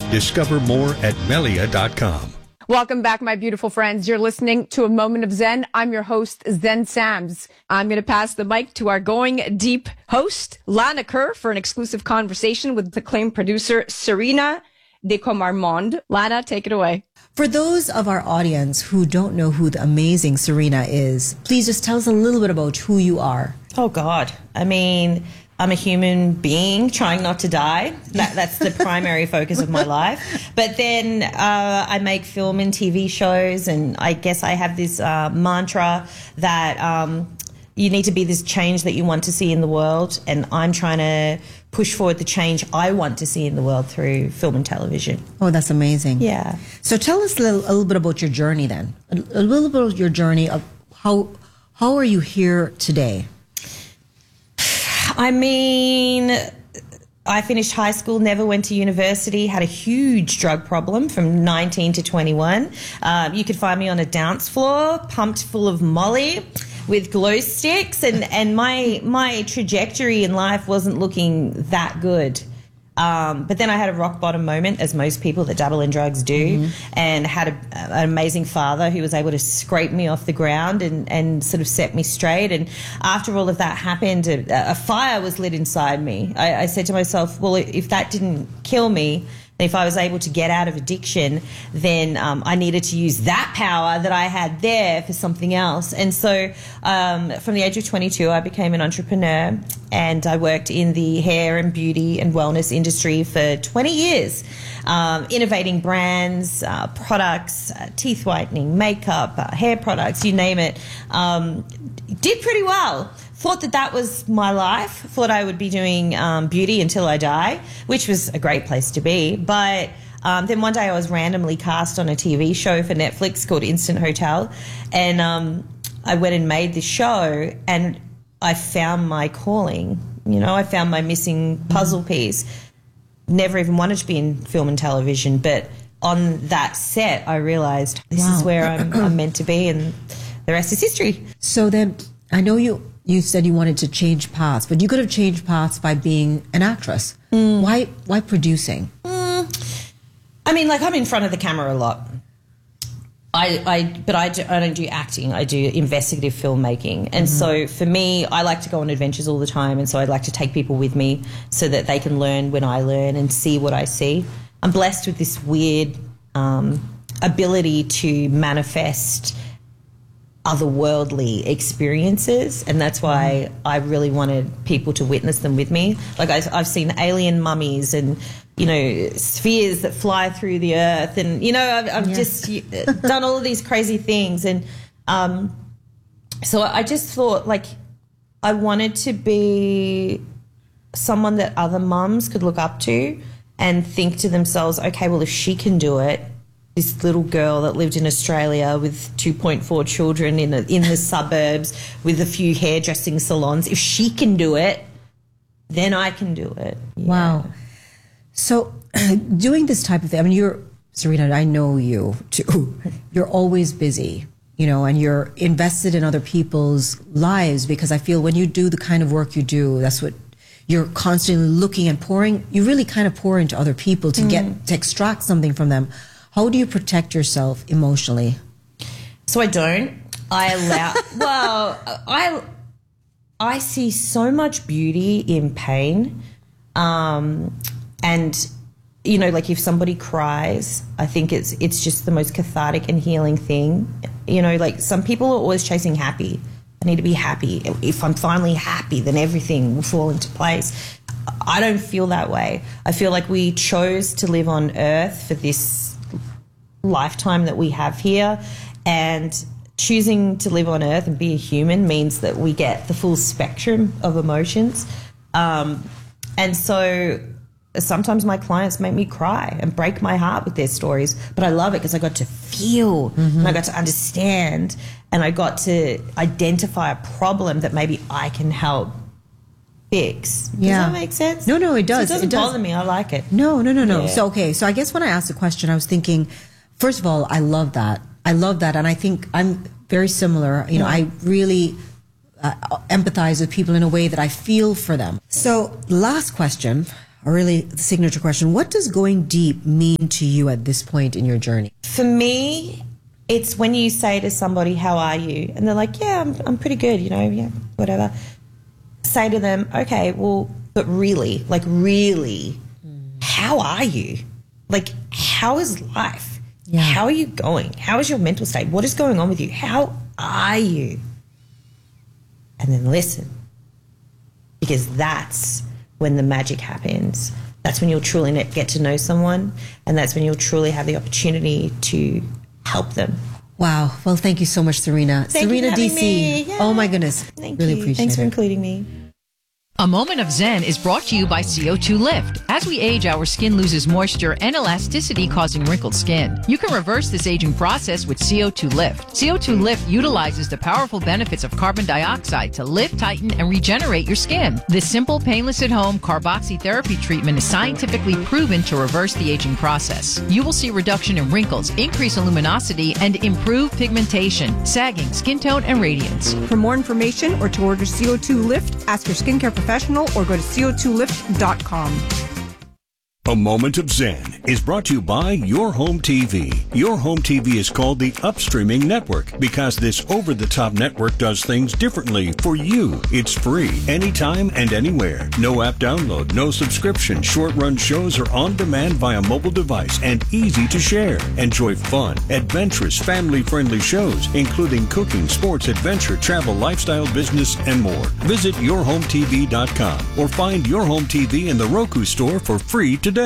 Discover more at Melia.com. Welcome back, my beautiful friends. You're listening to A Moment of Zen. I'm your host, Zen Sams. I'm going to pass the mic to our Going Deep host, Lana Kerr, for an exclusive conversation with acclaimed producer, Serena de Comarmond. Lana, take it away. For those of our audience who don't know who the amazing Serena is, please just tell us a little bit about who you are. Oh, God. I mean, I'm a human being trying not to die. That's the primary focus of my life. But then I make film and TV shows, and I guess I have this mantra that you need to be this change that you want to see in the world, and I'm trying to push forward the change I want to see in the world through film and television. Oh, that's amazing. Yeah. So tell us a little bit about your journey then. A little bit of your journey of how are you here today? I mean, I finished high school, never went to university, had a huge drug problem from 19 to 21. You could find me on a dance floor, pumped full of Molly with glow sticks, and my trajectory in life wasn't looking that good. But then I had a rock bottom moment, as most people that dabble in drugs do, and had an amazing father who was able to scrape me off the ground and sort of set me straight. And after all of that happened, a fire was lit inside me. I said to myself, well, if that didn't kill me, if I was able to get out of addiction, then I needed to use that power that I had there for something else. And so from the age of 22, I became an entrepreneur, and I worked in the hair and beauty and wellness industry for 20 years, innovating brands, products, teeth whitening, makeup, hair products, you name it. Did pretty well. Thought that was my life. Thought I would be doing beauty until I die, which was a great place to be. But then one day I was randomly cast on a TV show for Netflix called Instant Hotel. And I went and made this show, and I found my calling. You know, I found my missing puzzle piece. Never even wanted to be in film and television, but on that set I realized this is where I'm meant to be, and the rest is history. So then, I know you said you wanted to change paths, but you could have changed paths by being an actress. Why producing? I mean, like, I'm in front of the camera a lot. I don't do acting. I do investigative filmmaking. And so for me, I like to go on adventures all the time. And so I'd like to take people with me so that they can learn when I learn and see what I see. I'm blessed with this weird ability to manifest otherworldly experiences, and that's why I really wanted people to witness them with me. Like, I've seen alien mummies and, you know, spheres that fly through the earth, and, you know, I've just done all of these crazy things. And so I just thought, like, I wanted to be someone that other mums could look up to and think to themselves, okay, well, if she can do it, this little girl that lived in Australia with 2.4 children in the suburbs with a few hairdressing salons, if she can do it, then I can do it. Yeah. Wow. So doing this type of thing, I mean, Serena, I know you too. You're always busy, you know, and you're invested in other people's lives, because I feel when you do the kind of work you do, that's what you're constantly looking and pouring. You really kind of pour into other people to extract something from them. How do you protect yourself emotionally? So I don't. I allow. Well, I see so much beauty in pain, and you know, like, if somebody cries, I think it's just the most cathartic and healing thing. You know, like, some people are always chasing happy. I need to be happy. If I'm finally happy, then everything will fall into place. I don't feel that way. I feel like we chose to live on Earth for this lifetime that we have here, and choosing to live on Earth and be a human means that we get the full spectrum of emotions. And so sometimes my clients make me cry and break my heart with their stories, but I love it because I got to feel and I got to understand, and I got to identify a problem that maybe I can help fix. Does that make sense? No, it does. So it doesn't bother me. I like it. No. Yeah. So, okay. So I guess when I asked the question, I was thinking, first of all, I love that. And I think I'm very similar. You know, I really empathize with people in a way that I feel for them. So last question, a really signature question. What does going deep mean to you at this point in your journey? For me, it's when you say to somebody, how are you? And they're like, yeah, I'm pretty good, yeah, whatever. Say to them, okay, well, but really, how are you? Like, how is life? Yeah. How are you going? How is your mental state? What is going on with you? How are you? And then listen, because that's when the magic happens. That's when you'll truly get to know someone, and that's when you'll truly have the opportunity to help them. Wow. Well, thank you so much, Serena. Thank Serena you for having DC. me. Yeah. Oh my goodness. Thank really you. appreciate Thanks it. for including me. A Moment of Zen is brought to you by CO2 Lift. As we age, our skin loses moisture and elasticity, causing wrinkled skin. You can reverse this aging process with CO2 Lift. CO2 Lift utilizes the powerful benefits of carbon dioxide to lift, tighten, and regenerate your skin. This simple, painless at-home carboxytherapy treatment is scientifically proven to reverse the aging process. You will see reduction in wrinkles, increase in luminosity, and improve pigmentation, sagging, skin tone, and radiance. For more information or to order CO2 Lift, ask your skincare professional or go to co2lift.com. A Moment of Zen is brought to you by Your Home TV. Your Home TV is called the Upstreaming Network because this over-the-top network does things differently for you. It's free, anytime and anywhere. No app download, no subscription. Short-run shows are on demand via mobile device and easy to share. Enjoy fun, adventurous, family-friendly shows, including cooking, sports, adventure, travel, lifestyle, business, and more. Visit yourhometv.com or find Your Home TV in the Roku store for free today.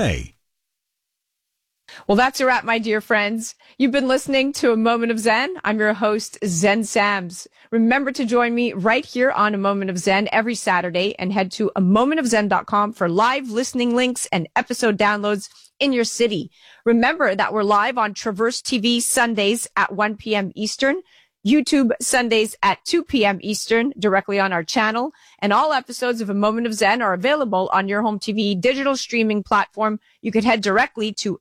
Well, that's a wrap, my dear friends. You've been listening to A Moment of Zen. I'm your host, Zen Sams. Remember to join me right here on A Moment of Zen every Saturday and head to amomentofzen.com for live listening links and episode downloads in your city. Remember that we're live on Traverse TV Sundays at 1 p.m. Eastern, YouTube Sundays at 2 p.m. Eastern, directly on our channel. And all episodes of A Moment of Zen are available on Your Home TV digital streaming platform. You could head directly to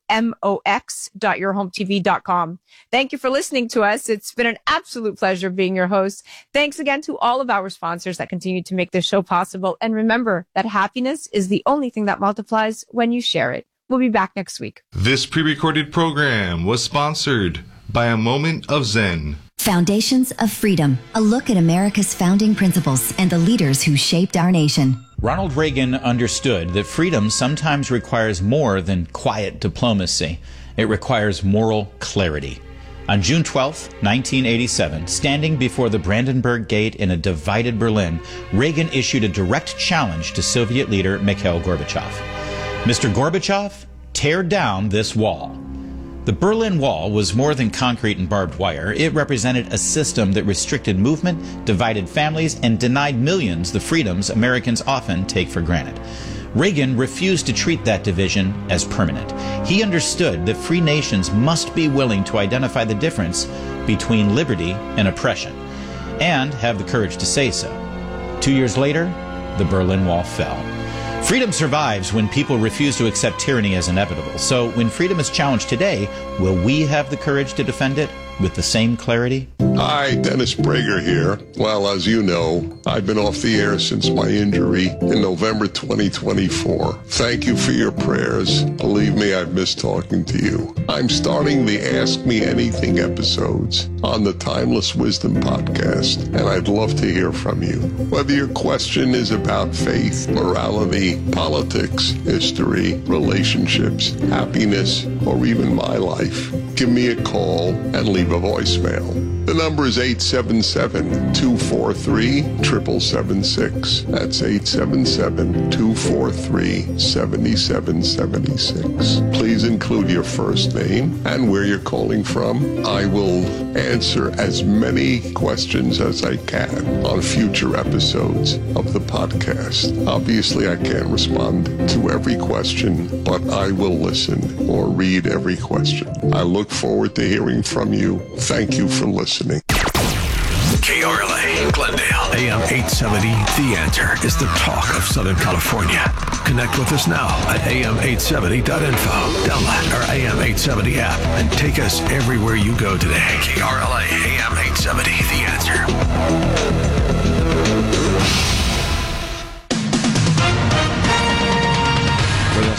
mox.yourhometv.com. Thank you for listening to us. It's been an absolute pleasure being your host. Thanks again to all of our sponsors that continue to make this show possible. And remember that happiness is the only thing that multiplies when you share it. We'll be back next week. This pre-recorded program was sponsored by A Moment of Zen. Foundations of Freedom, a look at America's founding principles and the leaders who shaped our nation. Ronald Reagan understood that freedom sometimes requires more than quiet diplomacy. It requires moral clarity. On June 12, 1987, standing before the Brandenburg Gate in a divided Berlin, Reagan issued a direct challenge to Soviet leader Mikhail Gorbachev. Mr. Gorbachev, tear down this wall. The Berlin Wall was more than concrete and barbed wire. It represented a system that restricted movement, divided families, and denied millions the freedoms Americans often take for granted. Reagan refused to treat that division as permanent. He understood that free nations must be willing to identify the difference between liberty and oppression, and have the courage to say so. 2 years later, the Berlin Wall fell. Freedom survives when people refuse to accept tyranny as inevitable. So when freedom is challenged today, will we have the courage to defend it with the same clarity? Hi, Dennis Prager here. Well, as you know, I've been off the air since my injury in November 2024. Thank you for your prayers. Believe me, I've missed talking to you. I'm starting the Ask Me Anything episodes on the Timeless Wisdom podcast, and I'd love to hear from you. Whether your question is about faith, morality, politics, history, relationships, happiness, or even my life, give me a call and leave a voicemail. The number is 877-243-7776. That's 877-243-7776. Please include your first name and where you're calling from. I will answer as many questions as I can on future episodes of the podcast. Obviously, I can't respond to every question, but I will listen or read every question. I look forward to hearing from you. Thank you for listening. KRLA, Glendale, AM 870. The Answer is the talk of Southern California. Connect with us now at am870.info. Download our AM 870 app and take us everywhere you go today. KRLA, AM 870. The Answer.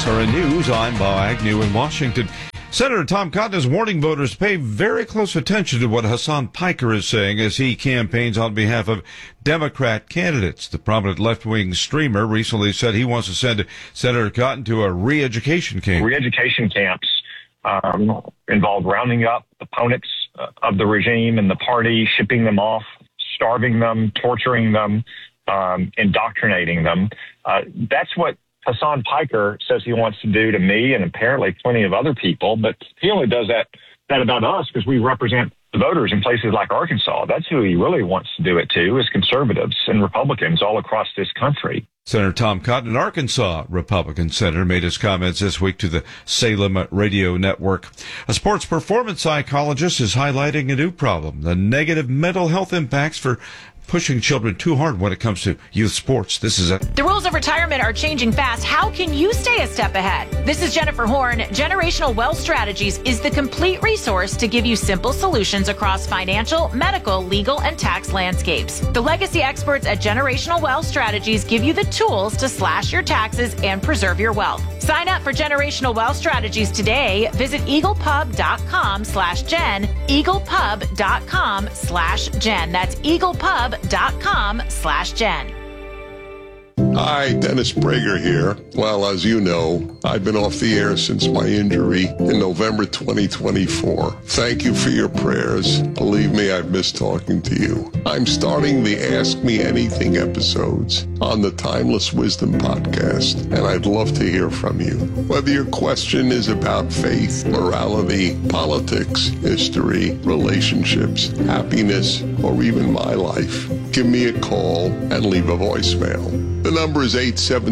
SRN News, I'm Bob Agnew in Washington. Senator Tom Cotton is warning voters to pay very close attention to what Hasan Piker is saying as he campaigns on behalf of Democrat candidates. The prominent left-wing streamer recently said he wants to send Senator Cotton to a re-education camp. Re-education camps involve rounding up opponents of the regime and the party, shipping them off, starving them, torturing them, indoctrinating them. That's what Hasan Piker says he wants to do to me and apparently plenty of other people, but he only does that about us because we represent the voters in places like Arkansas. That's who he really wants to do it to, is conservatives and Republicans all across this country. Senator Tom Cotton, an Arkansas Republican senator, made his comments this week to the Salem Radio Network. A sports performance psychologist is highlighting a new problem, the negative mental health impacts for pushing children too hard when it comes to youth sports. This is it. The rules of retirement are changing fast. How can you stay a step ahead? This is Jennifer Horn. Generational Wealth Strategies is the complete resource to give you simple solutions across financial, medical, legal, and tax landscapes. The legacy experts at Generational Wealth Strategies give you the tools to slash your taxes and preserve your wealth. Sign up for Generational Wealth Strategies today. Visit eaglepub.com/Jen, eaglepub.com/Jen. That's eaglepub.com/Jen. Hi, Dennis Prager here. Well, as you know, I've been off the air since my injury in November 2024. Thank you for your prayers. Believe me, I've missed talking to you. I'm starting the Ask Me Anything episodes on the Timeless Wisdom podcast, and I'd love to hear from you. Whether your question is about faith, morality, politics, history, relationships, happiness, or even my life, give me a call and leave a voicemail. The number is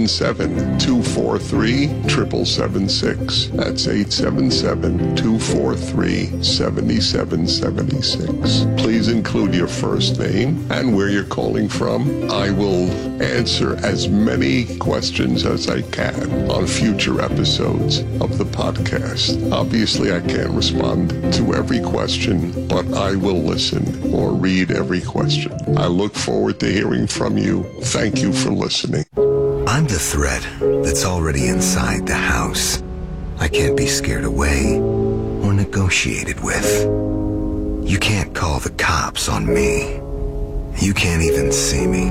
877-243-7776. That's 877-243-7776. Please include your first name and where you're calling from. I will answer as many questions as I can on future episodes of the podcast. Obviously, I can't respond to every question, but I will listen or read every question. I look forward to hearing from you. Thank you for listening. I'm the threat that's already inside the house. I can't be scared away or negotiated with. You can't call the cops on me. You can't even see me.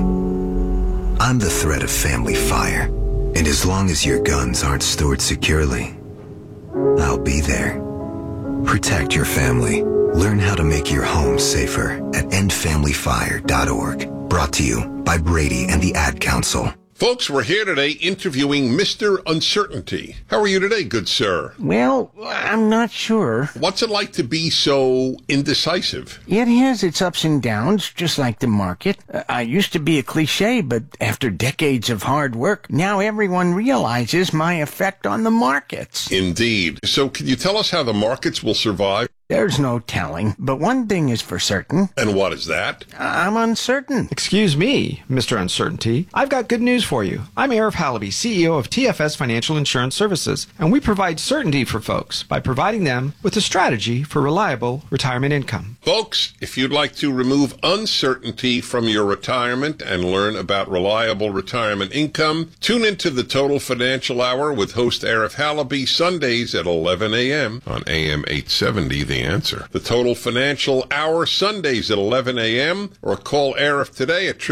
I'm the threat of family fire, and as long as your guns aren't stored securely, I'll be there. Protect your family. Learn how to make your home safer at endfamilyfire.org. Brought to you by Brady and the Ad Council. Folks, we're here today interviewing Mr. Uncertainty. How are you today, good sir? Well, I'm not sure. What's it like to be so indecisive? It has its ups and downs, just like the market. I used to be a cliche, but after decades of hard work, now everyone realizes my effect on the markets. Indeed. So can you tell us how the markets will survive? There's no telling, but one thing is for certain. And what is that? I'm uncertain. Excuse me, Mr. Uncertainty. I've got good news for you. I'm Arif Halaby, CEO of TFS Financial Insurance Services, and we provide certainty for folks by providing them with a strategy for reliable retirement income. Folks, if you'd like to remove uncertainty from your retirement and learn about reliable retirement income, tune into the Total Financial Hour with host Arif Halaby Sundays at 11 a.m. on AM 870, The Answer. The Total Financial Hour Sundays at 11 a.m. or call Arif today at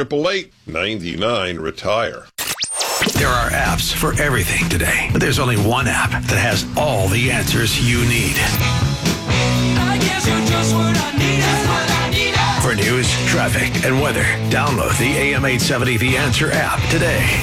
888-99-RETIRE. There are apps for everything today, but there's only one app that has all the answers you need. I guess you're just what I need. That's what I need. For news, traffic, and weather, download the AM 870 The Answer app today.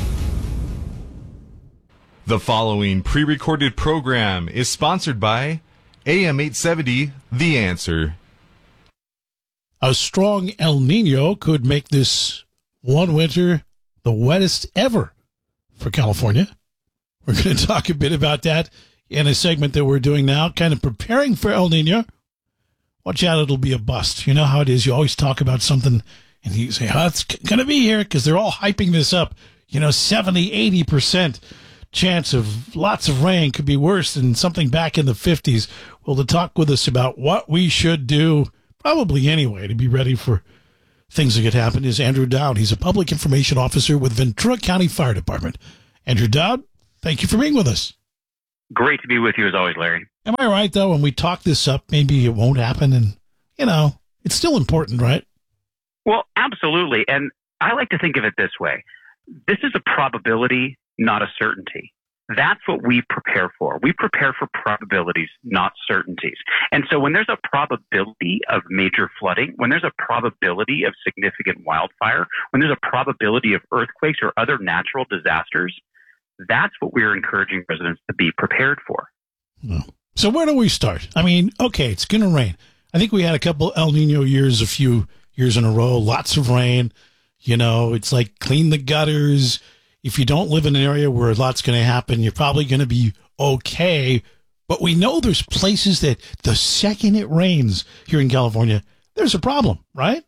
The following pre-recorded program is sponsored by AM 870, The Answer. A strong El Nino could make this one winter the wettest ever for California. We're going to talk a bit about that in a segment that we're doing now, kind of preparing for El Nino. Watch out, it'll be a bust. You know how it is. You always talk about something and you say, oh, it's going to be here because they're all hyping this up. 70, 80% chance of lots of rain, could be worse than something back in the 50s. Well, to talk with us about what we should do, probably anyway, to be ready for things that could happen is Andrew Dowd. He's a public information officer with Ventura County Fire Department. Andrew Dowd, Thank you for being with us. Great to be with you as always, Larry. Am I right, though, when we talk this up, maybe it won't happen? And, it's still important, right? Well, absolutely. And I like to think of it this way. This is a probability, not a certainty. That's what we prepare for. We prepare for probabilities, not certainties. And so when there's a probability of major flooding, when there's a probability of significant wildfire, when there's a probability of earthquakes or other natural disasters, that's what we're encouraging residents to be prepared for. So where do we start? I mean, okay, it's going to rain. I think we had a couple El Nino years, a few years in a row, lots of rain. It's like clean the gutters. If you don't live in an area where a lot's going to happen, you're probably going to be okay. But we know there's places that the second it rains here in California, there's a problem, right?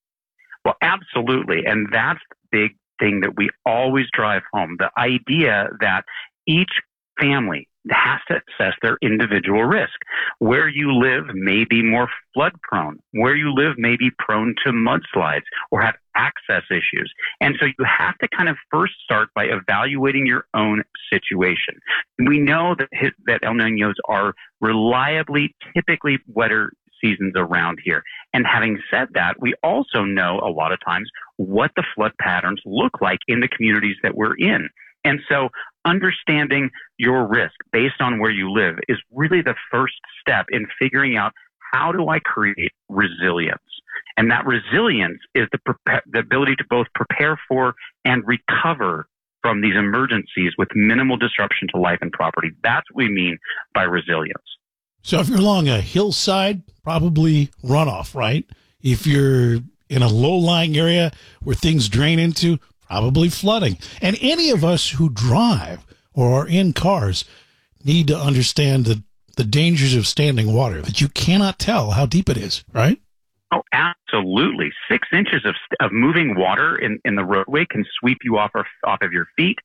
Well, absolutely. And that's the big thing that we always drive home. The idea that each family has to assess their individual risk. Where you live may be more flood prone. Where you live may be prone to mudslides or have access issues. And so you have to kind of first start by evaluating your own situation. We know that El Niños are reliably, typically wetter seasons around here. And having said that, we also know a lot of times what the flood patterns look like in the communities that we're in. And so understanding your risk based on where you live is really the first step in figuring out, how do I create resilience? And that resilience is the ability to both prepare for and recover from these emergencies with minimal disruption to life and property. That's what we mean by resilience. So if you're along a hillside, probably runoff, right? If you're in a low-lying area where things drain into, probably flooding. And any of us who drive or are in cars need to understand the dangers of standing water, that you cannot tell how deep it is, right? Oh, absolutely. 6 inches of moving water in the roadway can sweep you off of your feet.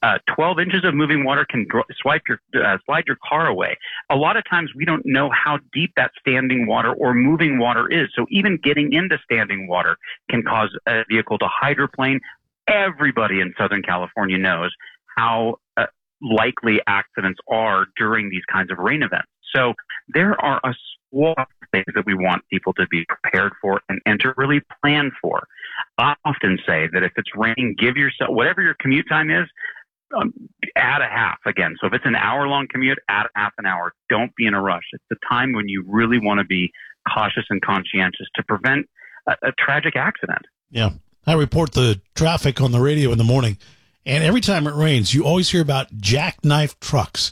12 inches of moving water can slide your car away. A lot of times we don't know how deep that standing water or moving water is. So even getting into standing water can cause a vehicle to hydroplane. Everybody in Southern California knows how likely accidents are during these kinds of rain events. So there are a swath of things that we want people to be prepared for and to really plan for. I often say that if it's raining, give yourself, whatever your commute time is, add a half again. So if it's an hour-long commute, add a half an hour. Don't be in a rush. It's the time when you really want to be cautious and conscientious to prevent a tragic accident. Yeah. I report the traffic on the radio in the morning, and every time it rains, you always hear about jackknife trucks.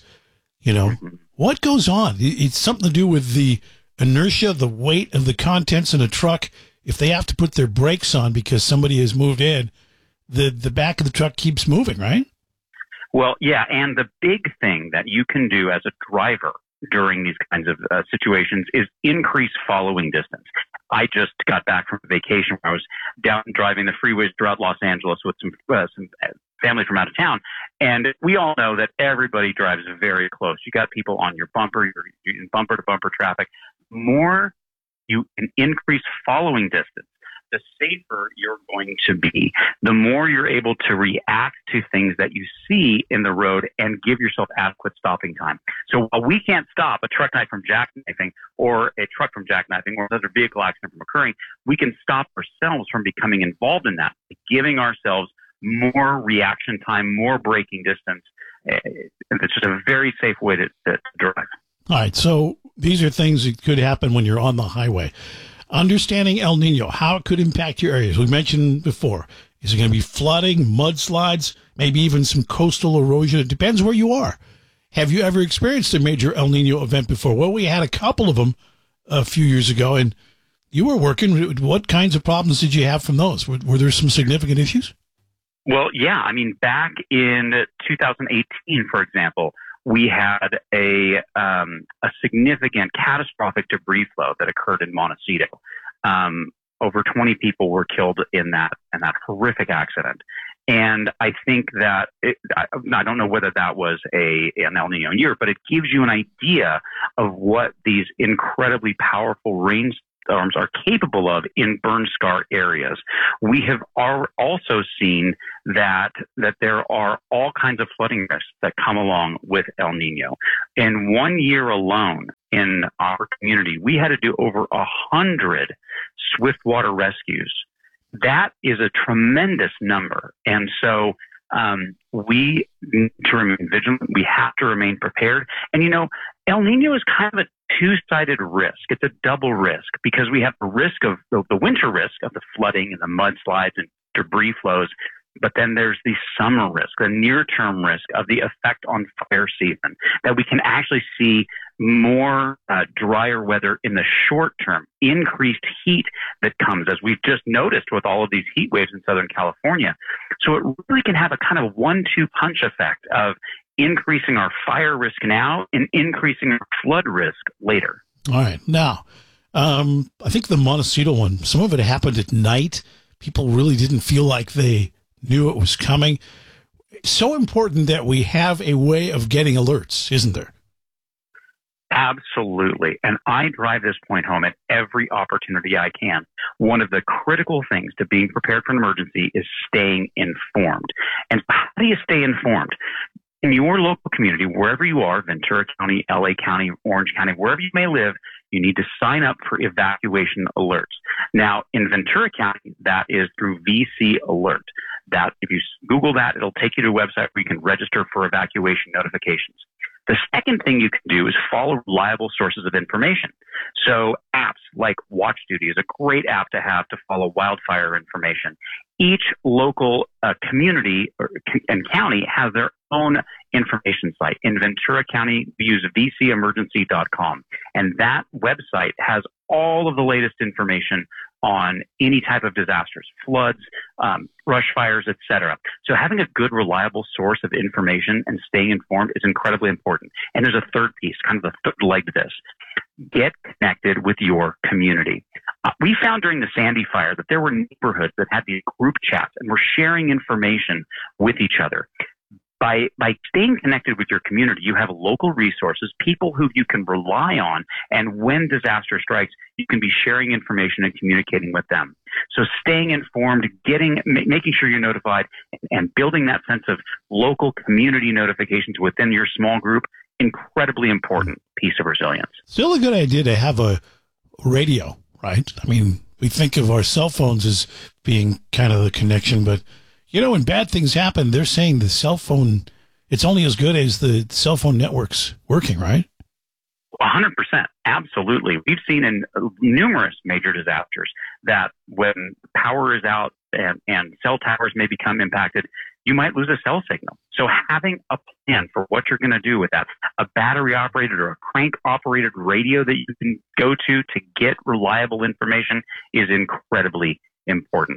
What goes on? It's something to do with the inertia, the weight of the contents in a truck. If they have to put their brakes on because somebody has moved in, the back of the truck keeps moving, right? Well, yeah, and the big thing that you can do as a driver during these kinds of situations is increase following distance. I just got back from vacation where I was down driving the freeways throughout Los Angeles with some family from out of town. And we all know that everybody drives very close. You got people on your bumper, you're in bumper to bumper traffic. The more you can increase following distance, the safer you're going to be. The more you're able to react to things that you see in the road and give yourself adequate stopping time. So while we can't stop a truck knife from jackknifing or a truck from jackknifing or another vehicle accident from occurring, we can stop ourselves from becoming involved in that, giving ourselves more reaction time, more braking distance. It's just a very safe way to drive. All right. So these are things that could happen when you're on the highway. Understanding El Nino, how it could impact your areas. We mentioned before, is it going to be flooding, mudslides, maybe even some coastal erosion? It depends where you are. Have you ever experienced a major El Nino event before? Well, we had a couple of them a few years ago, and you were working. What kinds of problems did you have from those? Were there some significant issues? Well, yeah. I mean, back in 2018, for example, we had a significant catastrophic debris flow that occurred in Montecito. Over 20 people were killed in that horrific accident. And I think that I don't know whether that was an El Nino year, but it gives you an idea of what these incredibly powerful storms are capable of in burn scar areas. We have also seen that there are all kinds of flooding risks that come along with El Nino. In 1 year alone in our community, we had to do over 100 swiftwater rescues. That is a tremendous number. And so we need to remain vigilant. We have to remain prepared. And, El Nino is kind of a two-sided risk. It's a double risk because we have the risk of the winter risk of the flooding and the mudslides and debris flows. But then there's the summer risk, the near-term risk of the effect on fire season, that we can actually see more drier weather in the short term, increased heat that comes, as we've just noticed with all of these heat waves in Southern California. So it really can have a kind of 1-2 punch effect of increasing our fire risk now and increasing our flood risk later. All right. Now, I think the Montecito one, some of it happened at night. People really didn't feel like they knew it was coming. It's so important that we have a way of getting alerts, isn't there? Absolutely. And I drive this point home at every opportunity I can. One of the critical things to being prepared for an emergency is staying informed. And how do you stay informed? In your local community, wherever you are, Ventura County, LA County, Orange County, wherever you may live, you need to sign up for evacuation alerts. Now, in Ventura County, that is through VC Alert. That, if you Google that, it'll take you to a website where you can register for evacuation notifications. The second thing you can do is follow reliable sources of information. So apps like Watch Duty is a great app to have to follow wildfire information. Each local community and county has their own information site. In Ventura County, we use vcemergency.com. And that website has all of the latest information on any type of disasters, floods, brush fires, etc. So having a good, reliable source of information and staying informed is incredibly important. And there's a third piece, kind of the third leg to this. Get connected with your community. We found during the Sandy fire that there were neighborhoods that had these group chats and were sharing information with each other. By staying connected with your community, you have local resources, people who you can rely on, and when disaster strikes, you can be sharing information and communicating with them. So staying informed, making sure you're notified, and building that sense of local community notifications within your small group, incredibly important piece of resilience. Still a good idea to have a radio, right? I mean, we think of our cell phones as being kind of the connection, but when bad things happen, they're saying the cell phone, it's only as good as the cell phone network's working, right? 100%. Absolutely. We've seen in numerous major disasters that when power is out and cell towers may become impacted, you might lose a cell signal. So having a plan for what you're going to do with that, a battery operated or a crank operated radio that you can go to get reliable information is incredibly important.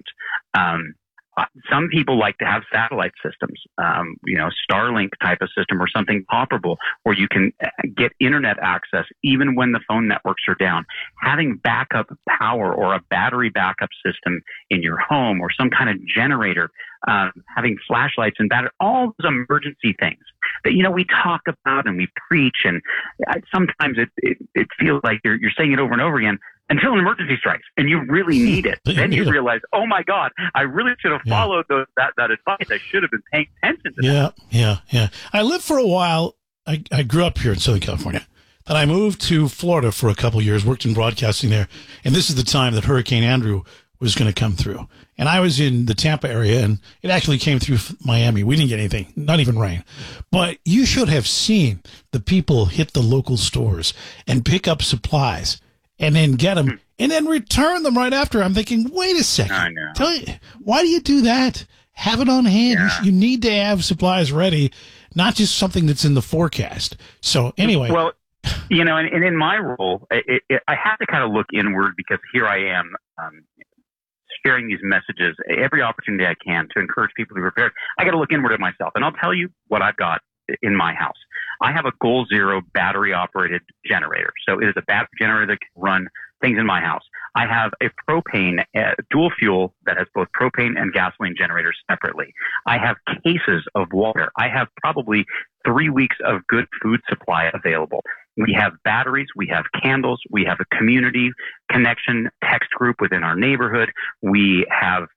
Some people like to have satellite systems, Starlink type of system or something comparable where you can get internet access even when the phone networks are down. Having backup power or a battery backup system in your home or some kind of generator, having flashlights and battery, all those emergency things that, we talk about and we preach. And sometimes it feels like you're saying it over and over again, until an emergency strikes and you really need it. Then you realize, oh my God, I really should have followed that advice. I should have been paying attention to that. Yeah. I lived for a while. I grew up here in Southern California. Then I moved to Florida for a couple of years, worked in broadcasting there. And this is the time that Hurricane Andrew was going to come through. And I was in the Tampa area, and it actually came through Miami. We didn't get anything, not even rain. But you should have seen the people hit the local stores and pick up supplies and then get them, and then return them right after. I'm thinking, wait a second. I know. Why do you do that? Have it on hand. Yeah. You need to have supplies ready, not just something that's in the forecast. So anyway. Well, and in my role, I have to kind of look inward because here I am sharing these messages every opportunity I can to encourage people to be prepared. I got to look inward at myself, and I'll tell you what I've got in my house. I have a Goal Zero battery operated generator. So it is a battery generator that can run things in my house. I have a propane dual fuel that has both propane and gasoline generators separately. I have cases of water. I have probably 3 weeks of good food supply available. We have batteries, we have candles, we have a community connection text group within our neighborhood. We have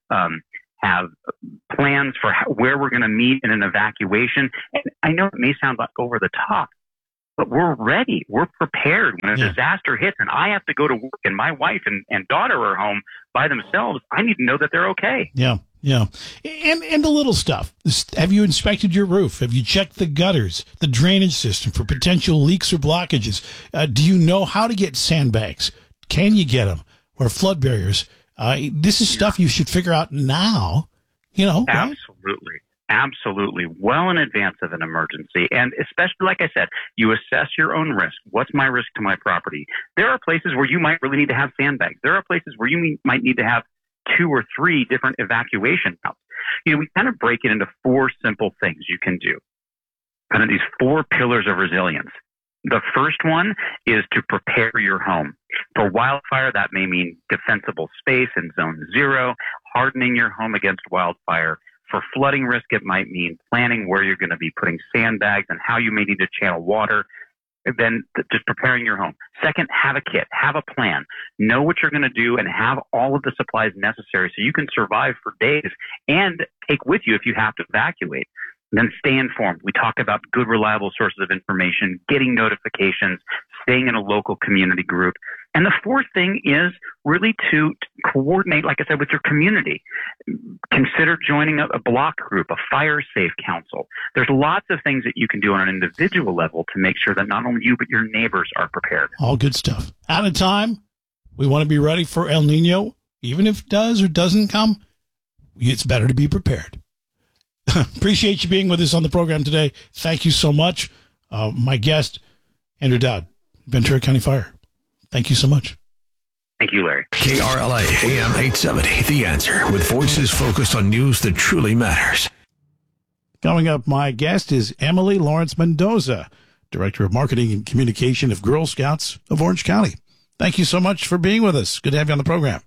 plans for where we're going to meet in an evacuation. And I know it may sound like over the top, but we're ready. We're prepared when a disaster hits and I have to go to work and my wife and daughter are home by themselves. I need to know that they're okay. Yeah. Yeah. And the little stuff. Have you inspected your roof? Have you checked the gutters, the drainage system for potential leaks or blockages? Do you know how to get sandbags? Can you get them? Or flood barriers? This is stuff you should figure out now, right? Absolutely. Absolutely. Well in advance of an emergency. And especially, like I said, you assess your own risk. What's my risk to my property? There are places where you might really need to have sandbags. There are places where you might need to have 2 or 3 different evacuation routes. We kind of break it into 4 simple things you can do. Kind of these 4 pillars of resilience. The first one is to prepare your home. For wildfire, that may mean defensible space in zone 0, hardening your home against wildfire. For flooding risk, it might mean planning where you're going to be putting sandbags and how you may need to channel water. And then just preparing your home. Second, have a kit, have a plan, know what you're going to do and have all of the supplies necessary so you can survive for days and take with you if you have to evacuate. And then stay informed. We talk about good, reliable sources of information, getting notifications, staying in a local community group. And the fourth thing is really to coordinate, like I said, with your community. Consider joining a block group, a fire safe council. There's lots of things that you can do on an individual level to make sure that not only you, but your neighbors are prepared. All good stuff. Out of time. We want to be ready for El Nino. Even if it does or doesn't come, it's better to be prepared. Appreciate you being with us on the program today. Thank you so much. My guest, Andrew Dowd, Ventura County Fire. Thank you so much. Thank you, Larry. KRLA AM 870, The Answer, with voices focused on news that truly matters. Coming up, my guest is Emily Lawrence Mendoza, Director of Marketing and Communication of Girl Scouts of Orange County. Thank you so much for being with us. Good to have you on the program.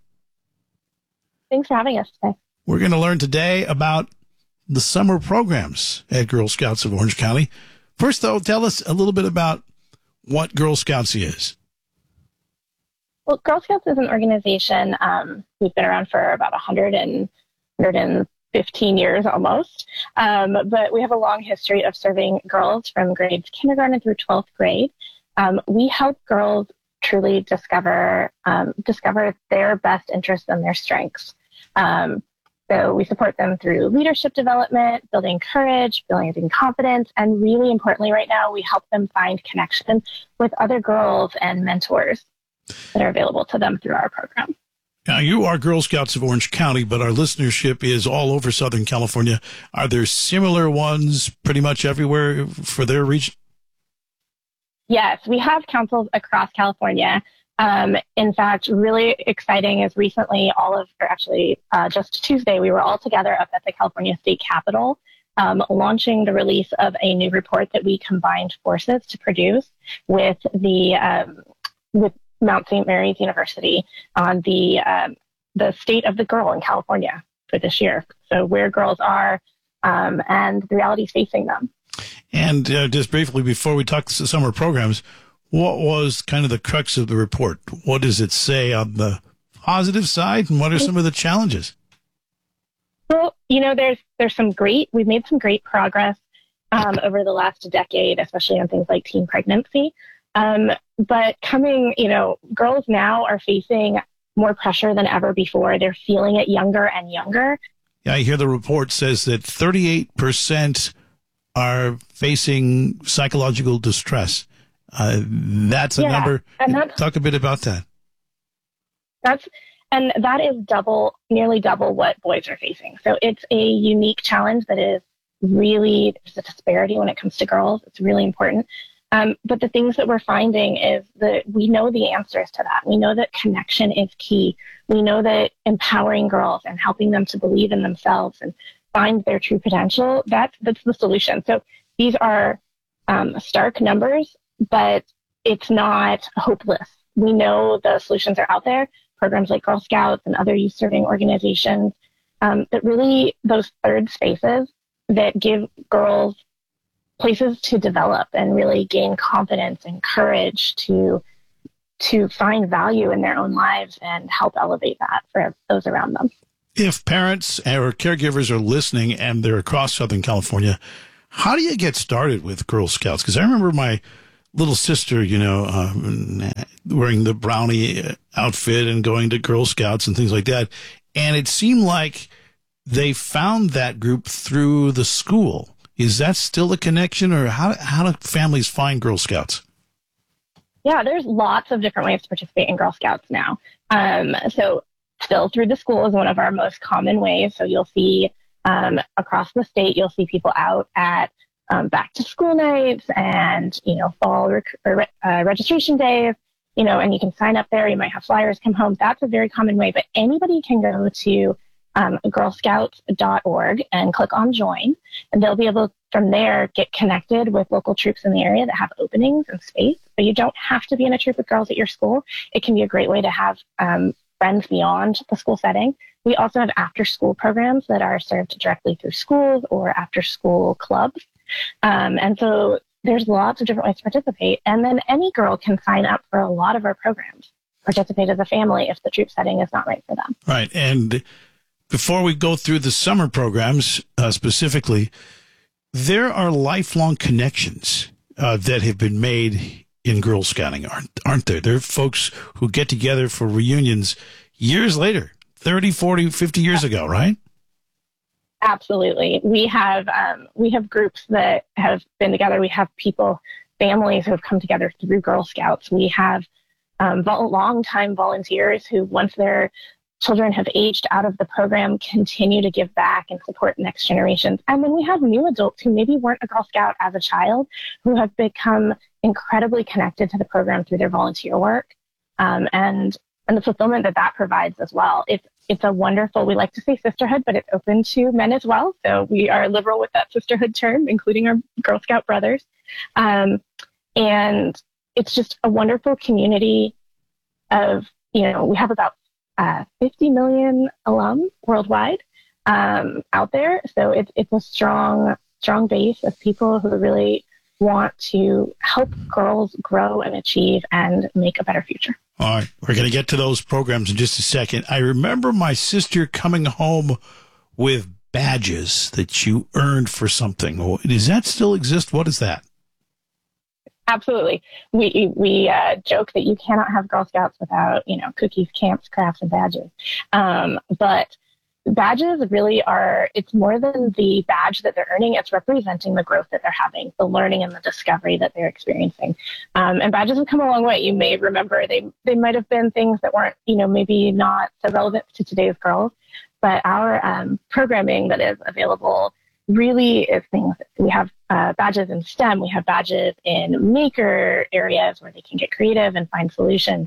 Thanks for having us today. We're going to learn today about the summer programs at Girl Scouts of Orange County. First, though, tell us a little bit about what Girl Scouts is. Well, Girl Scouts is an organization. We've been around for about 115 years almost. But we have a long history of serving girls from grades kindergarten through 12th grade. We help girls truly discover their best interests and their strengths. So we support them through leadership development, building courage, building confidence, and really importantly right now, we help them find connection with other girls and mentors that are available to them through our program. Now, you are Girl Scouts of Orange County, but our listenership is all over Southern California. Are there similar ones pretty much everywhere for their region? Yes, we have councils across California. In fact, really exciting is recently just Tuesday, we were all together up at the California State Capitol, launching the release of a new report that we combined forces to produce with with Mount St. Mary's University on the state of the girl in California for this year. So where girls are and the realities facing them. And just briefly, before we talk to summer programs, what was kind of the crux of the report? What does it say on the positive side, and what are some of the challenges? Well, we've made some great progress over the last decade, especially on things like teen pregnancy. But girls now are facing more pressure than ever before. They're feeling it younger and younger. Yeah, I hear the report says that 38% are facing psychological distress. That's a number. Talk a bit about that. That is nearly double what boys are facing. So it's a unique challenge that is really, there's a disparity when it comes to girls. It's really important. But the things that we're finding is that we know the answers to that. We know that connection is key. We know that empowering girls and helping them to believe in themselves and find their true potential, that's the solution. So these are stark numbers, but it's not hopeless. We know the solutions are out there. programs like Girl Scouts and other youth serving organizations, that really those third spaces that give girls places to develop and really gain confidence and courage to find value in their own lives and help elevate that for those around them. If parents or caregivers are listening and they're across Southern California, how do you get started with Girl Scouts? Because I remember my little sister, wearing the brownie outfit and going to Girl Scouts and things like that. And it seemed like they found that group through the school. Is that still a connection, or how do families find Girl Scouts? Yeah, there's lots of different ways to participate in Girl Scouts now. So still through the school is one of our most common ways. So you'll see across the state, you'll see people out at back to school nights and, fall registration days, and you can sign up there. You might have flyers come home. That's a very common way, but anybody can go to girlscouts.org and click on join, and they'll be able from there get connected with local troops in the area that have openings and space. But you don't have to be in a troop of girls at your school. It can be a great way to have friends beyond the school setting. We also have after school programs that are served directly through schools or after school clubs. And so there's lots of different ways to participate. And then any girl can sign up for a lot of our programs, participate as a family if the troop setting is not right for them. Right. And before we go through the summer programs specifically, there are lifelong connections that have been made in Girl Scouting, aren't there? There are folks who get together for reunions years later, 30, 40, 50 years ago, right? Absolutely. We have groups that have been together. We have families who have come together through Girl Scouts. We have long-time volunteers who, once their children have aged out of the program, continue to give back and support next generations. And then we have new adults who maybe weren't a Girl Scout as a child, who have become incredibly connected to the program through their volunteer work, and the fulfillment that provides as well. It's a wonderful, we like to say sisterhood, but it's open to men as well. So we are liberal with that sisterhood term, including our Girl Scout brothers. And it's just a wonderful community of, we have about 50 million alums worldwide out there. So it's a strong base of people who really want to help girls grow and achieve and make a better future. All right. We're going to get to those programs in just a second. I remember my sister coming home with badges that you earned for something. Does that still exist? What is that? Absolutely. We joke that you cannot have Girl Scouts without, cookies, camps, crafts, and badges. But badges really it's more than the badge that they're earning. It's representing the growth that they're having, the learning and the discovery that they're experiencing. And badges have come a long way. You may remember they might have been things that weren't, maybe not so relevant to today's girls, but our programming that is available really is things. We have badges in STEM. We have badges in maker areas where they can get creative and find solutions.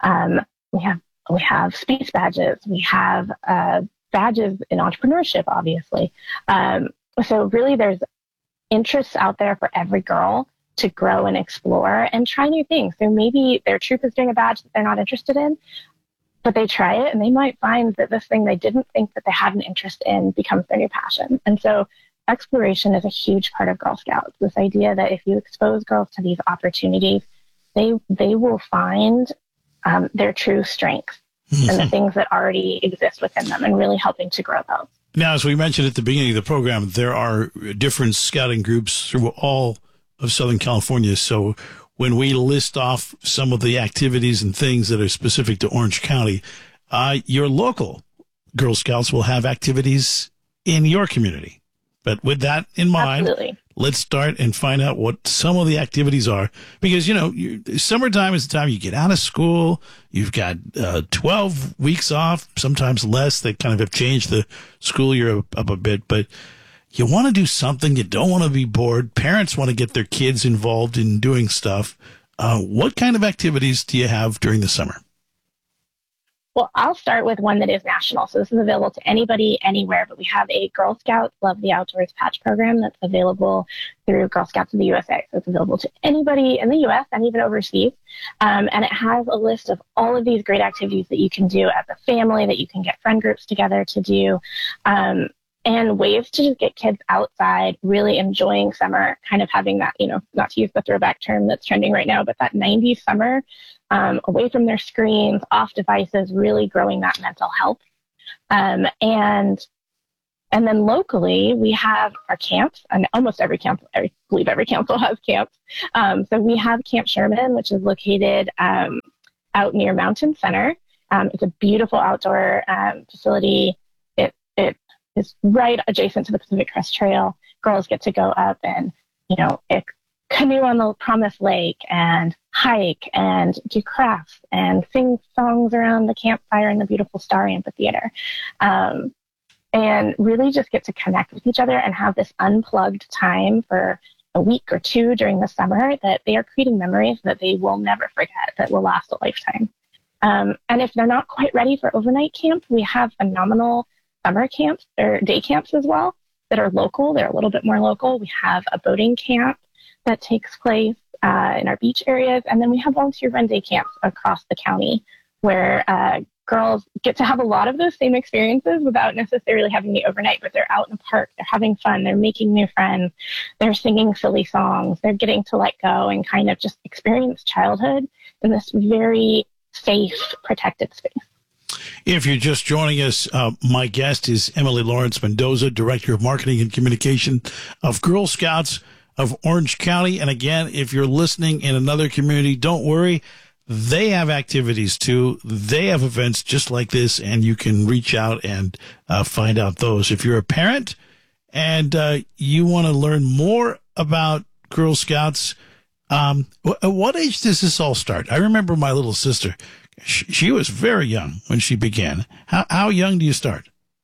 We have space badges. We have badges in entrepreneurship, obviously. So really there's interests out there for every girl to grow and explore and try new things. So maybe their troop is doing a badge that they're not interested in, but they try it and they might find that this thing they didn't think that they had an interest in becomes their new passion. And so exploration is a huge part of Girl Scouts. This idea that if you expose girls to these opportunities, they will find their true strengths and the things that already exist within them, and really helping to grow those. Now, as we mentioned at the beginning of the program, there are different scouting groups through all of Southern California. So when we list off some of the activities and things that are specific to Orange County, your local Girl Scouts will have activities in your community. But with that in mind, absolutely, let's start and find out what some of the activities are. Because, summertime is the time you get out of school. You've got 12 weeks off, sometimes less. They kind of have changed the school year up a bit. But you want to do something. You don't want to be bored. Parents want to get their kids involved in doing stuff. What kind of activities do you have during the summer? Well, I'll start with one that is national. So this is available to anybody, anywhere, but we have a Girl Scouts Love the Outdoors patch program that's available through Girl Scouts of the USA. So it's available to anybody in the U.S. and even overseas. And it has a list of all of these great activities that you can do as a family, that you can get friend groups together to do, and ways to just get kids outside, really enjoying summer, kind of having that, not to use the throwback term that's trending right now, but that 90s summer, away from their screens, off devices, really growing that mental health. And then locally, we have our camps, and almost every camp, I believe every council has camps. So we have Camp Sherman, which is located out near Mountain Center. It's a beautiful outdoor facility. It is right adjacent to the Pacific Crest Trail. Girls get to go up and, canoe on the Promised Lake and hike and do crafts and sing songs around the campfire in the beautiful Star Amphitheater. And really just get to connect with each other and have this unplugged time for a week or two during the summer that they are creating memories that they will never forget, that will last a lifetime. And if they're not quite ready for overnight camp, we have phenomenal summer camps or day camps as well that are local. They're a little bit more local. We have a boating camp that takes place in our beach areas. And then we have volunteer run day camps across the county where girls get to have a lot of those same experiences without necessarily having the overnight, but they're out in the park, they're having fun, they're making new friends, they're singing silly songs, they're getting to let go and kind of just experience childhood in this very safe, protected space. If you're just joining us, my guest is Emily Lawrence Mendoza, Director of Marketing and Communication of Girl Scouts of Orange County. And again, if you're listening in another community, don't worry. They have activities too. They have events just like this, and you can reach out and find out those. If you're a parent and you want to learn more about Girl Scouts, at what age does this all start? I remember my little sister. She was very young when she began. How young do you start?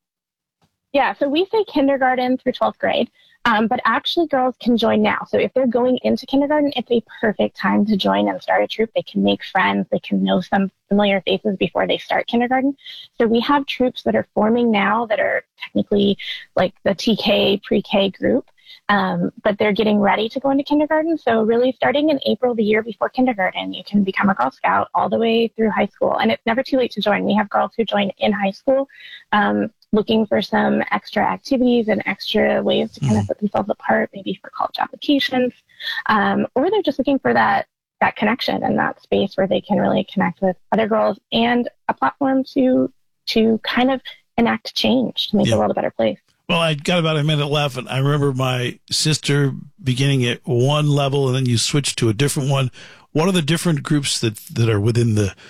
Yeah, so we say kindergarten through 12th grade. But actually, girls can join now. So if they're going into kindergarten, it's a perfect time to join and start a troop. They can make friends. They can know some familiar faces before they start kindergarten. So we have troops that are forming now that are technically like the TK pre-K group, but they're getting ready to go into kindergarten. So really starting in April, the year before kindergarten, you can become a Girl Scout all the way through high school. And it's never too late to join. We have girls who join in high school, looking for some extra activities and extra ways to kind of set themselves apart, maybe for college applications, or they're just looking for that connection and that space where they can really connect with other girls and a platform to kind of enact change to make the world a better place. Well, I got about a minute left, and I remember my sister beginning at one level, and then you switched to a different one. What are the different groups that are within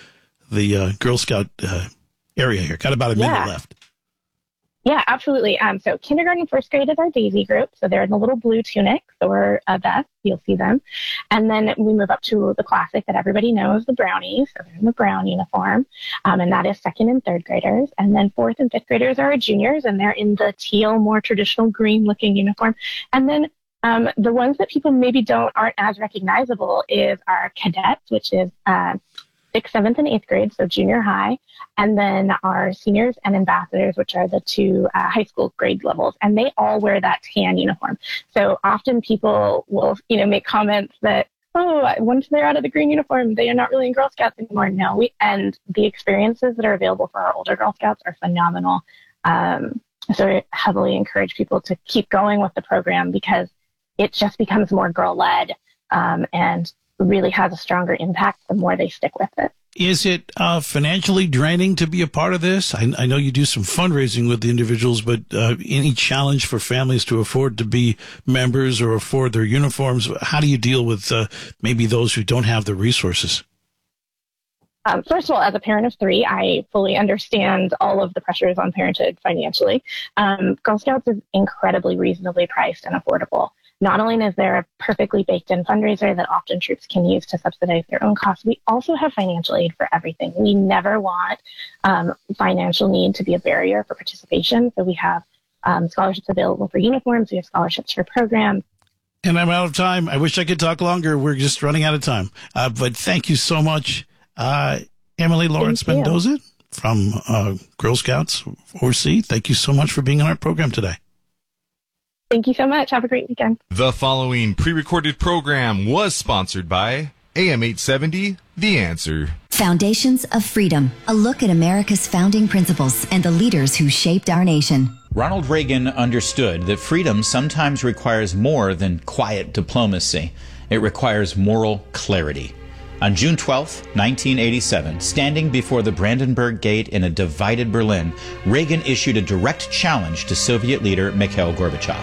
the Girl Scout area here? Got about a minute left. Yeah, absolutely. So kindergarten, first grade is our Daisy group. So they're in the little blue tunics or a vest. You'll see them. And then we move up to the classic that everybody knows, the Brownies. So they're in the brown uniform. And that is second and third graders. And then fourth and fifth graders are our juniors, and they're in the teal, more traditional green looking uniform. And then the ones that people maybe aren't as recognizable is our cadets, which is 6th, 7th, and 8th grade, so junior high, and then our seniors and ambassadors, which are the two high school grade levels, and they all wear that tan uniform. So often people will, make comments that, once they're out of the green uniform, they are not really in Girl Scouts anymore. No, and the experiences that are available for our older Girl Scouts are phenomenal. So I heavily encourage people to keep going with the program because it just becomes more girl-led and really has a stronger impact the more they stick with it. Is it financially draining to be a part of this? I know you do some fundraising with the individuals, but any challenge for families to afford to be members or afford their uniforms? How do you deal with maybe those who don't have the resources? First of all, as a parent of 3, I fully understand all of the pressures on parenthood financially. Girl Scouts is incredibly reasonably priced and affordable. Not only is there a perfectly baked-in fundraiser that often troops can use to subsidize their own costs, we also have financial aid for everything. We never want financial need to be a barrier for participation. So we have scholarships available for uniforms. We have scholarships for programs. And I'm out of time. I wish I could talk longer. We're just running out of time. But thank you so much, Emily Lawrence Mendoza from Girl Scouts OC. Thank you so much for being on our program today. Thank you so much. Have a great weekend. The following pre-recorded program was sponsored by AM 870, The Answer. Foundations of Freedom, a look at America's founding principles and the leaders who shaped our nation. Ronald Reagan understood that freedom sometimes requires more than quiet diplomacy. It requires moral clarity. On June 12, 1987, standing before the Brandenburg Gate in a divided Berlin, Reagan issued a direct challenge to Soviet leader Mikhail Gorbachev.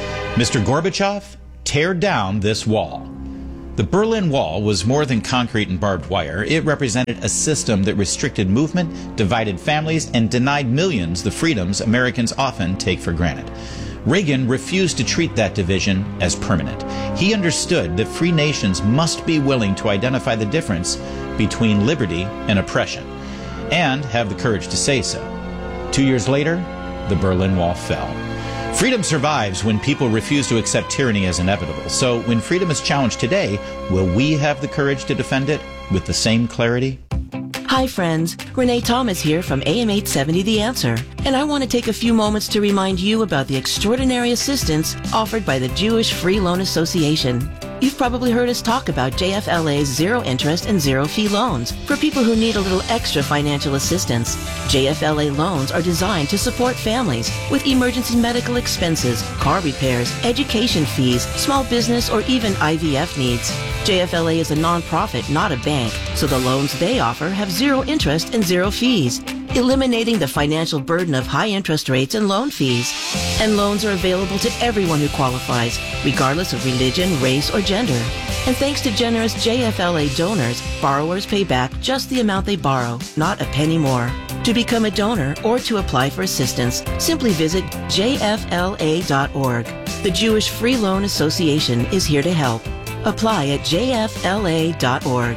Mr. Gorbachev, tear down this wall. The Berlin Wall was more than concrete and barbed wire. It represented a system that restricted movement, divided families, and denied millions the freedoms Americans often take for granted. Reagan refused to treat that division as permanent. He understood that free nations must be willing to identify the difference between liberty and oppression, and have the courage to say so. 2 years later, the Berlin Wall fell. Freedom survives when people refuse to accept tyranny as inevitable. So when freedom is challenged today, will we have the courage to defend it with the same clarity? Hi friends, Renee Thomas here from AM 870 The Answer, and I want to take a few moments to remind you about the extraordinary assistance offered by the Jewish Free Loan Association. You've probably heard us talk about JFLA's zero interest and zero fee loans for people who need a little extra financial assistance. JFLA loans are designed to support families with emergency medical expenses, car repairs, education fees, small business, or even IVF needs. JFLA is a nonprofit, not a bank, so the loans they offer have zero interest and zero fees, eliminating the financial burden of high interest rates and loan fees. And loans are available to everyone who qualifies, regardless of religion, race, or gender. And thanks to generous JFLA donors, borrowers pay back just the amount they borrow, not a penny more. To become a donor or to apply for assistance, simply visit jfla.org. The Jewish Free Loan Association is here to help. Apply at jfla.org.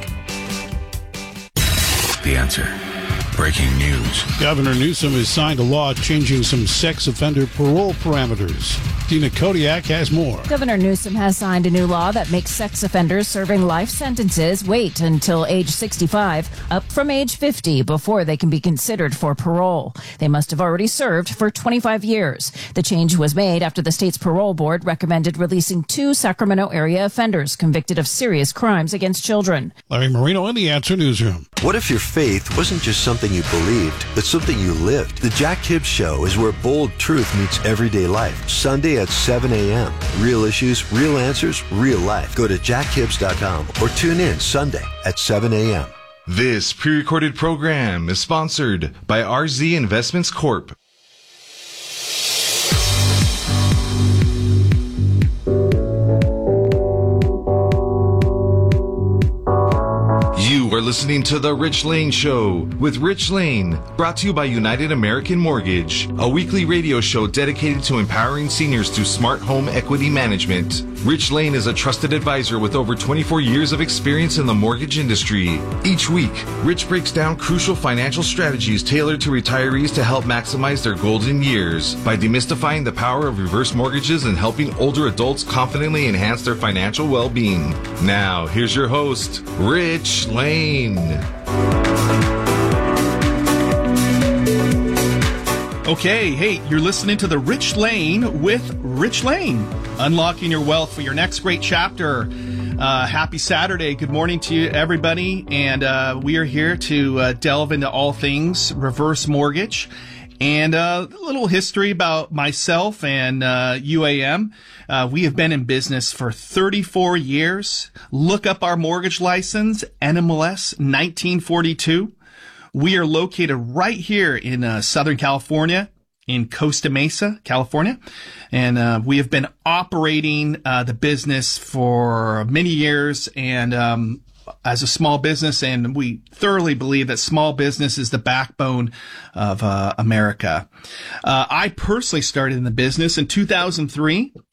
The Answer. Breaking news. Governor Newsom has signed a law changing some sex offender parole parameters. Tina Kodiak has more. Governor Newsom has signed a new law that makes sex offenders serving life sentences wait until age 65, up from age 50, before they can be considered for parole. They must have already served for 25 years. The change was made after the state's parole board recommended releasing 2 Sacramento area offenders convicted of serious crimes against children. Larry Marino in the Answer Newsroom. What if your faith wasn't just something you believed, but something you lived? The Jack Hibbs Show is where bold truth meets everyday life. Sunday at 7 a.m. Real issues, real answers, real life. Go to jackhibbs.com or tune in Sunday at 7 a.m. This pre-recorded program is sponsored by RZ Investments Corp. You are listening to The Rich Lane Show with Rich Lane, brought to you by United American Mortgage, a weekly radio show dedicated to empowering seniors through smart home equity management. Rich Lane is a trusted advisor with over 24 years of experience in the mortgage industry. Each week, Rich breaks down crucial financial strategies tailored to retirees to help maximize their golden years by demystifying the power of reverse mortgages and helping older adults confidently enhance their financial well-being. Now, here's your host, Rich Lane. Okay, hey, you're listening to The Rich Lane with Rich Lane, unlocking your wealth for your next great chapter. Happy Saturday. Good morning to you, everybody. And we are here to delve into all things reverse mortgage and a little history about myself and UAM. We have been in business for 34 years. Look up our mortgage license, NMLS 1942. We are located right here in Southern California, in Costa Mesa, California. And we have been operating the business for many years and as a small business, and we thoroughly believe that small business is the backbone of America. I personally started in the business in 2003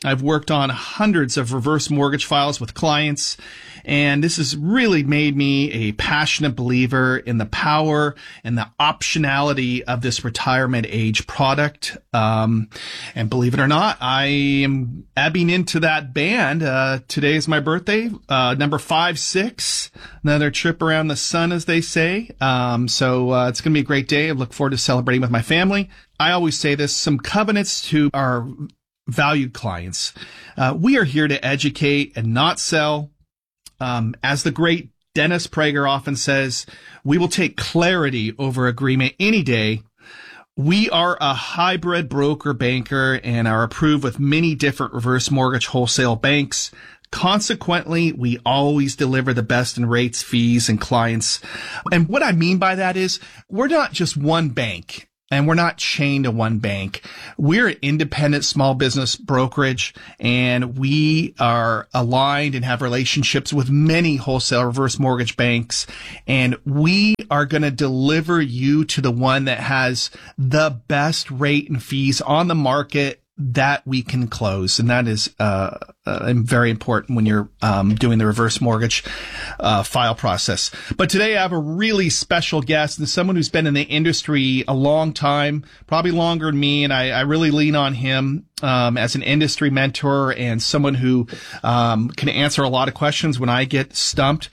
I've worked on hundreds of reverse mortgage files with clients, and this has really made me a passionate believer in the power and the optionality of this retirement age product. And believe it or not, I am ebbing into that band. Today is my birthday, number 56, another trip around the sun, as they say. So it's going to be a great day. I look forward to celebrating with my family. I always say this, some covenants to our valued clients. We are here to educate and not sell. As the great Dennis Prager often says, we will take clarity over agreement any day. We are a hybrid broker banker and are approved with many different reverse mortgage wholesale banks. Consequently, we always deliver the best in rates, fees, and clients. And what I mean by that is we're not just one bank. And we're not chained to one bank. We're an independent small business brokerage, and we are aligned and have relationships with many wholesale reverse mortgage banks. And we are going to deliver you to the one that has the best rate and fees on the market that we can close. And that is very important when you're doing the reverse mortgage file process. But today I have a really special guest, and someone who's been in the industry a long time, probably longer than me, and I really lean on him as an industry mentor and someone who can answer a lot of questions when I get stumped.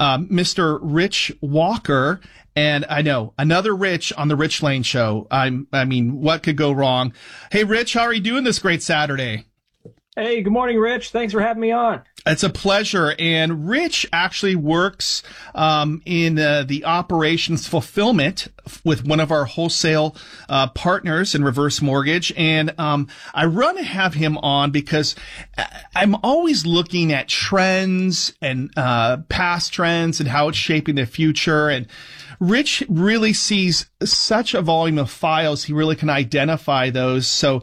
Mr. Rich Walker. And I know, another Rich on the Rich Lane Show. I mean, what could go wrong? Hey, Rich, how are you doing this great Saturday? Hey, good morning, Rich. Thanks for having me on. It's a pleasure. And Rich actually works in the operations fulfillment with one of our wholesale partners in reverse mortgage. And I run to have him on because I'm always looking at trends and past trends and how it's shaping the future. And Rich really sees such a volume of files, he really can identify those. So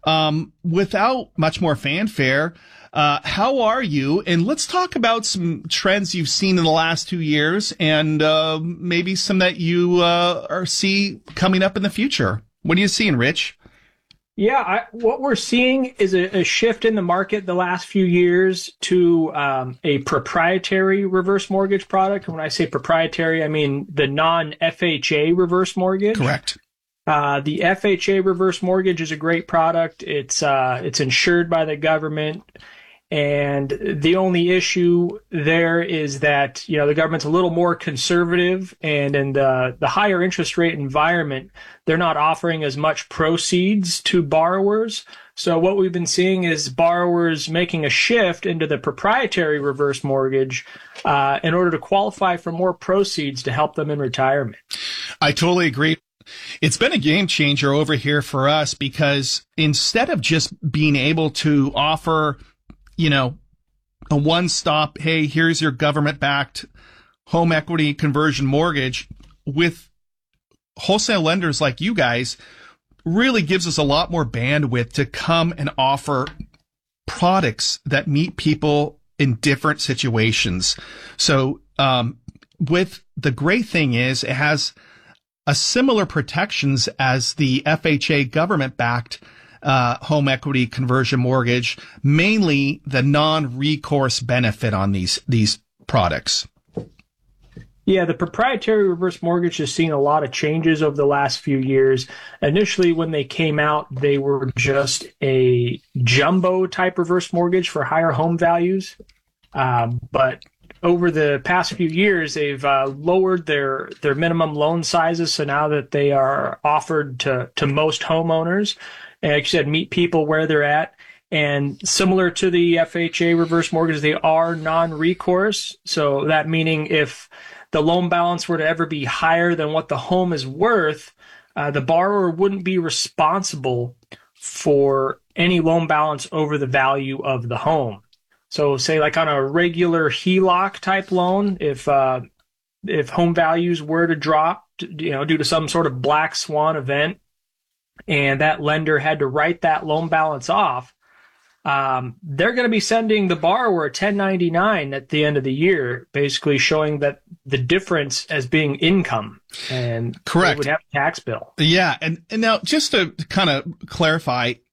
without much more fanfare, how are you? And let's talk about some trends you've seen in the last 2 years and maybe some that you see coming up in the future. What are you seeing, Rich? Yeah, what we're seeing is a shift in the market the last few years to a proprietary reverse mortgage product. And when I say proprietary, I mean the non-FHA reverse mortgage. Correct. The FHA reverse mortgage is a great product. It's insured by the government. And the only issue there is that, the government's a little more conservative, and in the higher interest rate environment, they're not offering as much proceeds to borrowers. So what we've been seeing is borrowers making a shift into the proprietary reverse mortgage in order to qualify for more proceeds to help them in retirement. I totally agree. It's been a game changer over here for us because instead of just being able to offer a one-stop, hey, here's your government-backed home equity conversion mortgage, with wholesale lenders like you guys, really gives us a lot more bandwidth to come and offer products that meet people in different situations. So with the great thing is it has a similar protections as the FHA government-backed home equity conversion mortgage, mainly the non-recourse benefit on these products. Yeah, the proprietary reverse mortgage has seen a lot of changes over the last few years. Initially, when they came out, they were just a jumbo type reverse mortgage for higher home values. But over the past few years, they've lowered their minimum loan sizes. So now that they are offered to most homeowners, and like you said, meet people where they're at. And similar to the FHA reverse mortgage, they are non-recourse. So that meaning if the loan balance were to ever be higher than what the home is worth, the borrower wouldn't be responsible for any loan balance over the value of the home. So say like on a regular HELOC type loan, if home values were to drop, due to some sort of black swan event, and that lender had to write that loan balance off, they're going to be sending the borrower a 1099 at the end of the year, basically showing that the difference as being income, and correct, they would have a tax bill. Yeah, and now just to kind of clarify,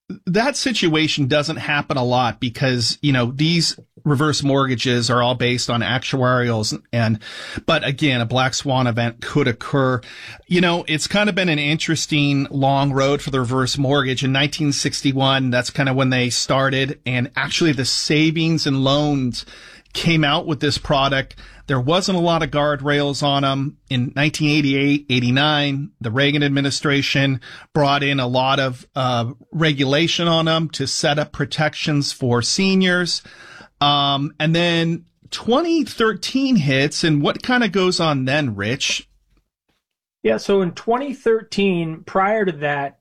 that situation doesn't happen a lot because, these reverse mortgages are all based on actuarials but again, a black swan event could occur. It's kind of been an interesting long road for the reverse mortgage. In 1961, that's kind of when they started, and actually the savings and loans came out with this product. There wasn't a lot of guardrails on them. In 1988, 89, the Reagan administration brought in a lot of regulation on them to set up protections for seniors. And then 2013 hits, and what kind of goes on then, Rich? Yeah, so in 2013, prior to that,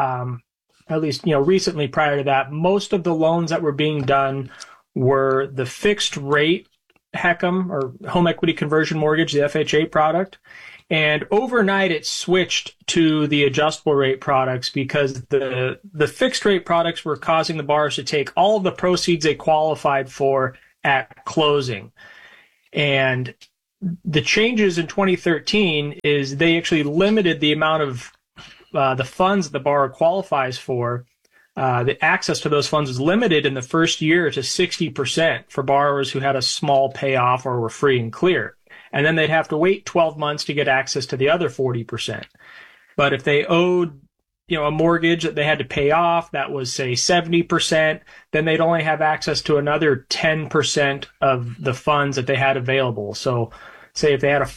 at least, recently prior to that, most of the loans that were being done were the fixed rate HECM, or home equity conversion mortgage, the FHA product. And overnight it switched to the adjustable rate products because the fixed rate products were causing the borrowers to take all of the proceeds they qualified for at closing. And the changes in 2013 is they actually limited the amount of the funds the borrower qualifies for. The access to those funds was limited in the first year to 60% for borrowers who had a small payoff or were free and clear. And then they'd have to wait 12 months to get access to the other 40%. But if they owed, a mortgage that they had to pay off, that was, say, 70%, then they'd only have access to another 10% of the funds that they had available. So say if they had a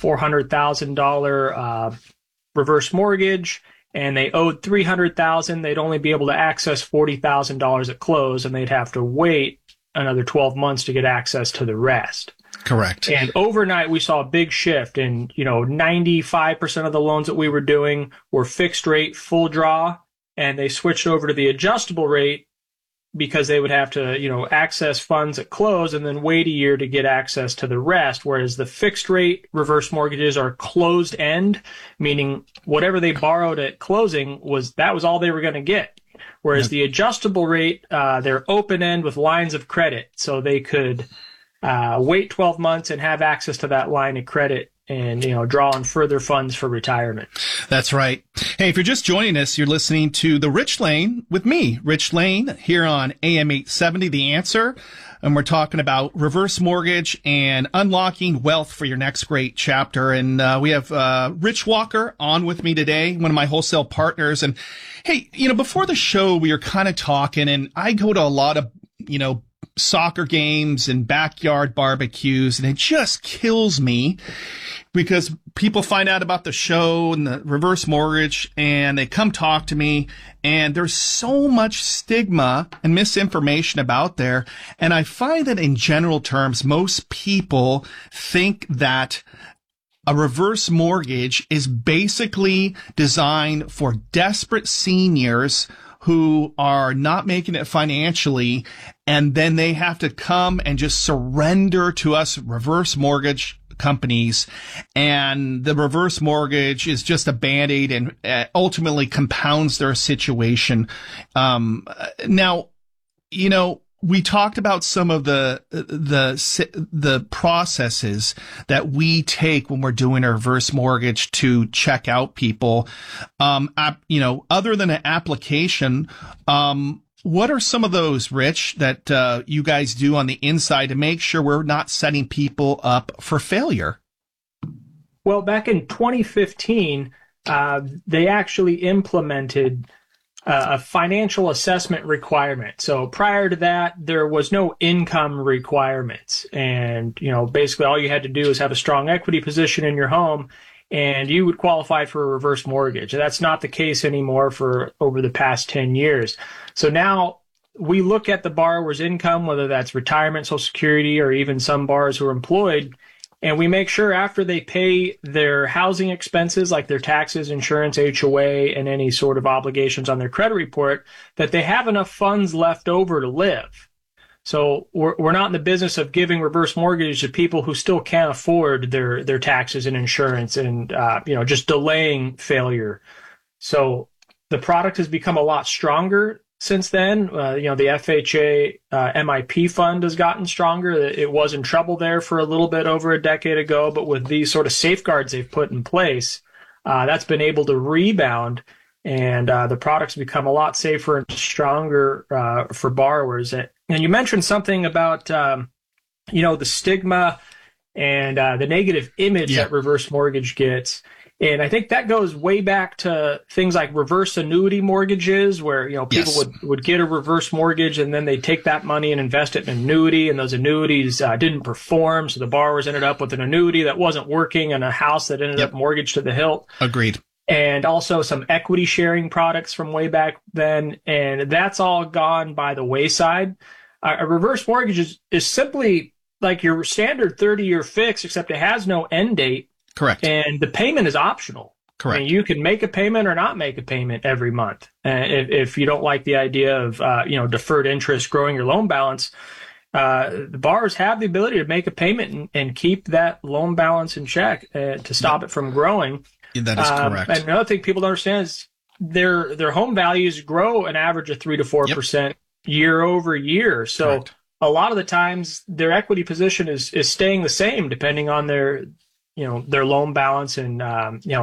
$400,000 reverse mortgage, and they owed $300,000, they'd only be able to access $40,000 at close, and they'd have to wait another 12 months to get access to the rest. Correct. And overnight, we saw a big shift, and 95% of the loans that we were doing were fixed rate, full draw, and they switched over to the adjustable rate because they would have to, access funds at close and then wait a year to get access to the rest. Whereas the fixed rate reverse mortgages are closed end, meaning whatever they borrowed at closing was all they were going to get. Whereas the adjustable rate, they're open end with lines of credit. So they could wait 12 months and have access to that line of credit and, draw on further funds for retirement. That's right. Hey, if you're just joining us, you're listening to The Rich Lane with me, Rich Lane, here on AM 870, The Answer. And we're talking about reverse mortgage and unlocking wealth for your next great chapter. And we have Rich Walker on with me today, one of my wholesale partners. And hey, before the show, we were kind of talking, and I go to a lot of, soccer games and backyard barbecues, and it just kills me because people find out about the show and the reverse mortgage and they come talk to me, and there's so much stigma and misinformation about there. And I find that in general terms, most people think that a reverse mortgage is basically designed for desperate seniors who are not making it financially, and then they have to come and just surrender to us reverse mortgage companies, and the reverse mortgage is just a Band-Aid and ultimately compounds their situation. Now, we talked about some of the processes that we take when we're doing a reverse mortgage to check out people. Other than an application, what are some of those, Rich, that you guys do on the inside to make sure we're not setting people up for failure? Well, back in 2015, they actually implemented a financial assessment requirement. So prior to that, there was no income requirements. And, basically all you had to do is have a strong equity position in your home and you would qualify for a reverse mortgage. That's not the case anymore for over the past 10 years. So now we look at the borrower's income, whether that's retirement, Social Security, or even some borrowers who are employed, and we make sure after they pay their housing expenses, like their taxes, insurance, HOA, and any sort of obligations on their credit report, that they have enough funds left over to live. So we're not in the business of giving reverse mortgages to people who still can't afford their taxes and insurance and, just delaying failure. So the product has become a lot stronger since then. The FHA MIP fund has gotten stronger. It was in trouble there for a little bit over a decade ago, but with these sort of safeguards they've put in place, that's been able to rebound. and the products become a lot safer and stronger for borrowers. And you mentioned something about the stigma and the negative image that reverse mortgage gets. And I think that goes way back to things like reverse annuity mortgages, where people would get a reverse mortgage and then they take that money and invest it in an annuity, and those annuities didn't perform, so the borrowers ended up with an annuity that wasn't working and a house that ended up mortgaged to the hilt. Agreed. And also some equity sharing products from way back then, and that's all gone by the wayside. A reverse mortgage is simply like your standard 30-year fix, except it has no end date. Correct. And the payment is optional. Correct. I mean, you can make a payment or not make a payment every month. If you don't like the idea of deferred interest growing your loan balance, the borrowers have the ability to make a payment and keep that loan balance in check to stop it from growing. That is correct. And another thing people don't understand is their home values grow an average of 3 to 4% year over year. So correct. A lot of the times their equity position is staying the same depending on their loan balance and